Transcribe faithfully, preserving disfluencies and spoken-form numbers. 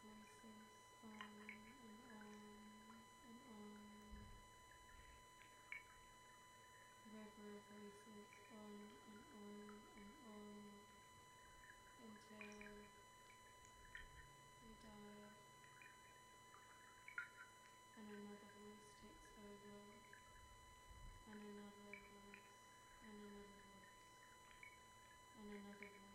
voices on and on and on. River of voices on and on and on until you die. And another voice takes over, and another voice, and another voice, and another voice.